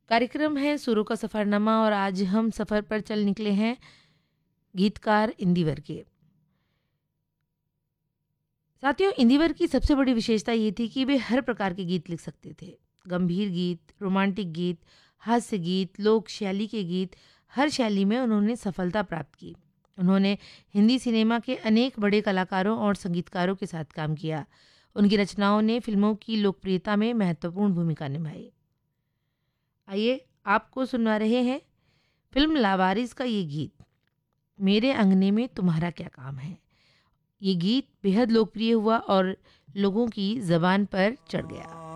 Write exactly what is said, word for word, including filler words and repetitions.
कार्यक्रम है सुरों का सफ़रनामा और आज हम सफ़र पर चल निकले हैं गीतकार इंदिवर के। साथियों, इंदिवर की सबसे बड़ी विशेषता ये थी कि वे हर प्रकार के गीत लिख सकते थे। गंभीर गीत, रोमांटिक गीत, हास्य गीत, लोक शैली के गीत, हर शैली में उन्होंने सफलता प्राप्त की। उन्होंने हिंदी सिनेमा के अनेक बड़े कलाकारों और संगीतकारों के साथ काम किया। उनकी रचनाओं ने फिल्मों की लोकप्रियता में महत्वपूर्ण भूमिका निभाई। आइए आपको सुनवा रहे हैं फिल्म लावारिस का ये गीत, मेरे अंगने में तुम्हारा क्या काम है। ये गीत बेहद लोकप्रिय हुआ और लोगों की ज़बान पर चढ़ गया।